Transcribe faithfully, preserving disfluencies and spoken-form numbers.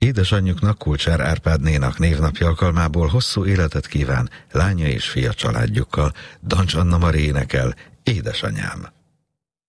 Édesanyjuknak, Kulcsár Árpádnénak névnapja alkalmából hosszú életet kíván lánya és fia családjukkal. Dancs Anna Mari énekel, Édesanyám.